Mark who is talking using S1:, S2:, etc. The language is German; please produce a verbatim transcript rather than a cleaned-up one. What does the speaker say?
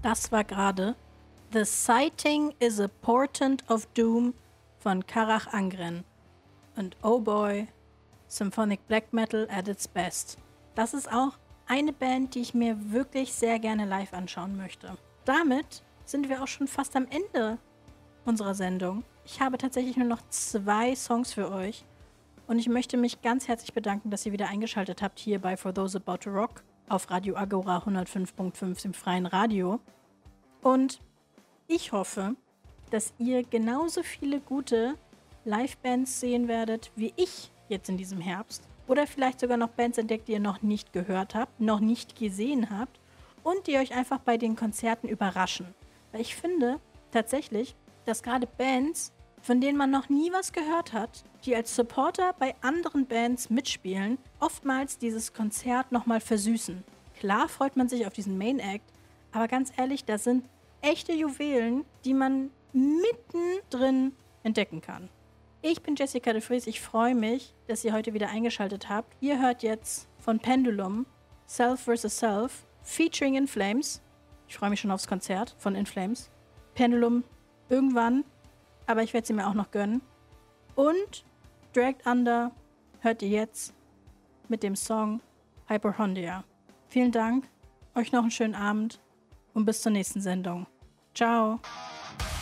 S1: Das war gerade The Sighting is a Portent of Doom von Karach Angren. Und oh boy, Symphonic Black Metal at its best. Das ist auch eine Band, die ich mir wirklich sehr gerne live anschauen möchte. Damit sind wir auch schon fast am Ende unserer Sendung. Ich habe tatsächlich nur noch zwei Songs für euch. Und ich möchte mich ganz herzlich bedanken, dass ihr wieder eingeschaltet habt hier bei For Those About to Rock auf Radio Agora hundertfünf Komma fünf im freien Radio. Und ich hoffe, dass ihr genauso viele gute Live-Bands sehen werdet, wie ich jetzt in diesem Herbst. Oder vielleicht sogar noch Bands entdeckt, die ihr noch nicht gehört habt, noch nicht gesehen habt und die euch einfach bei den Konzerten überraschen. Weil ich finde tatsächlich, dass gerade Bands, von denen man noch nie was gehört hat, die als Supporter bei anderen Bands mitspielen, oftmals dieses Konzert nochmal versüßen. Klar freut man sich auf diesen Main Act, aber ganz ehrlich, da sind echte Juwelen, die man mittendrin entdecken kann. Ich bin Jessica de Vries, ich freue mich, dass ihr heute wieder eingeschaltet habt. Ihr hört jetzt von Pendulum Self versus. Self featuring In Flames. Ich freue mich schon aufs Konzert von In Flames. Pendulum irgendwann, aber ich werde sie mir auch noch gönnen. Und Dragged Under hört ihr jetzt mit dem Song Hyperhondia. Vielen Dank, euch noch einen schönen Abend und bis zur nächsten Sendung. Ciao.